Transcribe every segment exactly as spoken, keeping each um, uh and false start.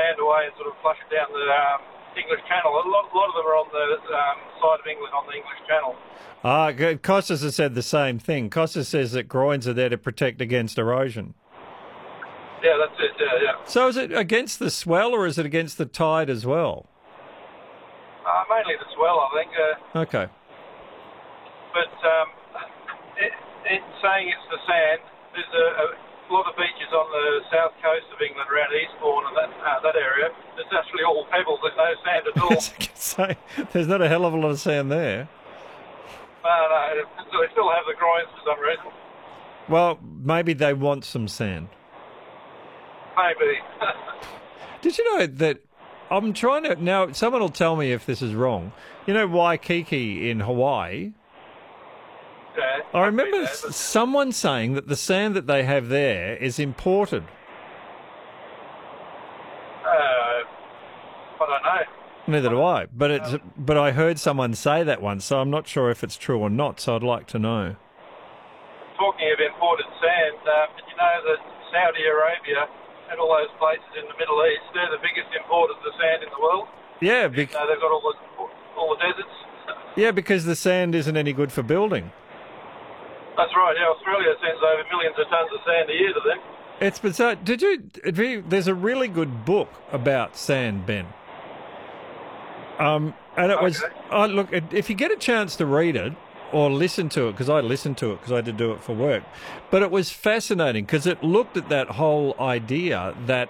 sand away and sort of flush it down the um, English Channel. A lot, a lot of them are on the um, side of England on the English Channel. Ah, good. Costas has said the same thing. Costas says that groins are there to protect against erosion. Yeah, that's it, yeah, yeah. So is it against the swell or is it against the tide as well? Uh, mainly the swell, I think. Uh, Okay. But um, it, it's saying it's the sand. There's a, a lot of beaches on the south coast of England around Eastbourne and that, uh, that area. It's actually all pebbles. There's no sand at all. Say, there's not a hell of a lot of sand there. No, no, they still have the groins for some reason. Well, maybe they want some sand. Maybe. Did you know that I'm trying to... Now, someone will tell me if this is wrong. You know Waikiki in Hawaii? Yeah, I remember that, s someone saying that the sand that they have there is imported. Uh, I don't know. Neither do I. But it's but I heard someone say that once, so I'm not sure if it's true or not, so I'd like to know. Talking of imported sand, uh, did you know that Saudi Arabia and all those places in the Middle East, they're the biggest importers of sand in the world? Yeah, because uh, they've got all the, all the deserts. Yeah, because the sand isn't any good for building. That's right, yeah. Australia sends over millions of tonnes of sand a year to them. It's bizarre. Did you, if you... There's a really good book about sand, Ben. Um, and it was... Okay. Oh, look, if you get a chance to read it, or listen to it, because I listened to it because I had to do it for work. But it was fascinating because it looked at that whole idea that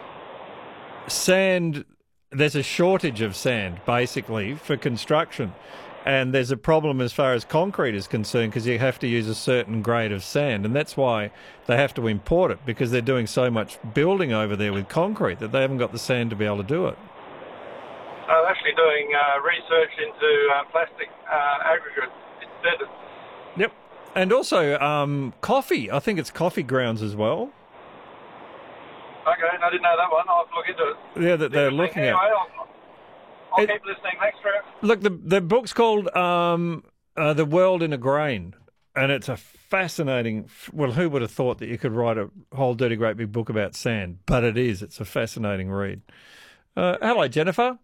sand, there's a shortage of sand, basically, for construction. And there's a problem as far as concrete is concerned because you have to use a certain grade of sand. And that's why they have to import it, because they're doing so much building over there with concrete that they haven't got the sand to be able to do it. I'm actually doing uh, research into uh, plastic uh, aggregate. Yep. And also um, coffee. I think it's coffee grounds as well. Okay, I didn't know that one. I'll have to look into it. Yeah, that they're looking anyway, at. I'll, I'll it, keep listening. Thanks, Trev. Look, the, the book's called um, uh, The World in a Grain, and it's a fascinating... Well, who would have thought that you could write a whole dirty great big book about sand? But it is. It's a fascinating read. Uh, hello, Jennifer.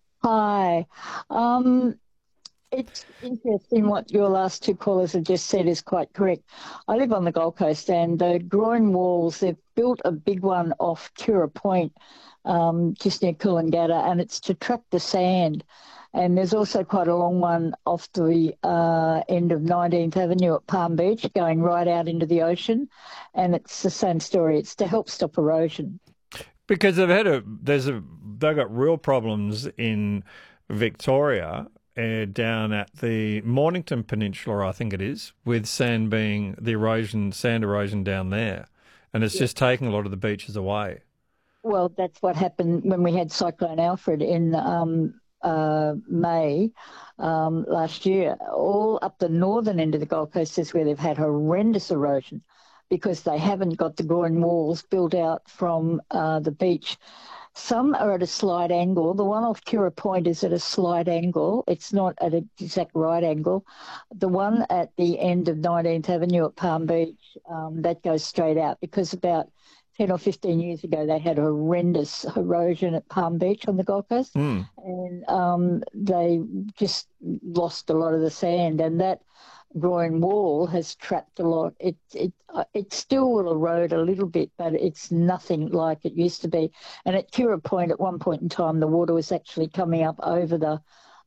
Hi. Um... It's interesting what your last two callers have just said is quite correct. I live on the Gold Coast, and the groin walls, they've built a big one off Kira Point, um, just near Coolangatta, and it's to trap the sand. And there's also quite a long one off the uh, end of nineteenth Avenue at Palm Beach, going right out into the ocean, and it's the same story. It's to help stop erosion. Because they've had a, there's a, they've got real problems in Victoria. Uh, down at the Mornington Peninsula, I think it is, with sand being the erosion, sand erosion down there. And it's yeah. just taking a lot of the beaches away. Well, that's what happened when we had Cyclone Alfred in um, uh, May um, last year. All up the northern end of the Gold Coast is where they've had horrendous erosion because they haven't got the groin walls built out from uh, the beach. Some are at a slight angle. The one off Kira Point is at a slight angle. It's not at an exact right angle. The one at the end of nineteenth Avenue at Palm Beach, um, that goes straight out because about ten or fifteen years ago they had horrendous erosion at Palm Beach on the Gold Coast. Mm. And um, they just lost a lot of the sand, and that groin wall has trapped a lot. It it uh, it still will erode a little bit, but it's nothing like it used to be. And at Kira Point, at one point in time, the water was actually coming up over the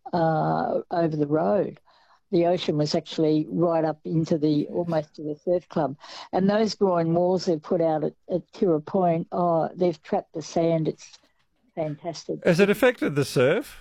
uh, over the road. The ocean was actually right up into the almost to the surf club. And those groin walls they've put out at, at Kira Point, oh, they've trapped the sand. It's fantastic. Has it affected the surf?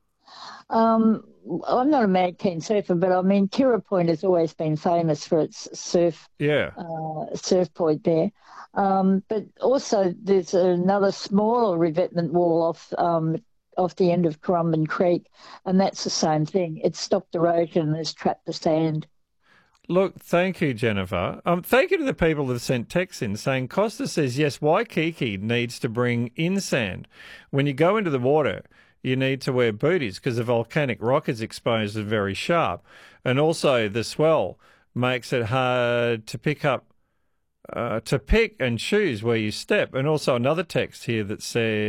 Um, I'm not a mad keen surfer, but I mean, Kira Point has always been famous for its surf, yeah, uh, surf point there. Um, but also, there's another smaller revetment wall off um, off the end of Currumbin Creek, and that's the same thing. It's stopped erosion and has trapped the sand. Look, thank you, Jennifer. Um, thank you to the people that have sent texts in saying, Costa says, yes, Waikiki needs to bring in sand. When you go into the water, you need to wear booties because the volcanic rock is exposed and very sharp. And also the swell makes it hard to pick up, uh, to pick and choose where you step. And also another text here that says,